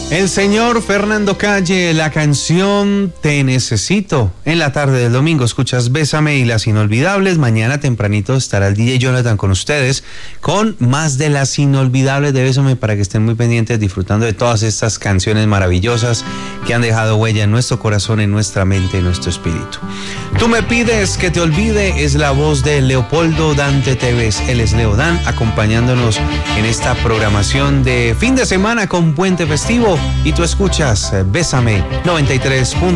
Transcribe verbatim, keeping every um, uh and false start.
El señor Fernando Calle, la canción Te Necesito. En la tarde del domingo escuchas Bésame y Las Inolvidables. Mañana tempranito estará el D J Jonathan con ustedes con más de Las Inolvidables de Bésame, para que estén muy pendientes disfrutando de todas estas canciones maravillosas que han dejado huella en nuestro corazón, en nuestra mente, en nuestro espíritu. Tú me pides que te olvide es la voz de Leopoldo Dante Tevez. Él es Leo Dan, acompañándonos en esta programación de fin de semana con puente festivo. Y tú escuchas Bésame noventa y tres punto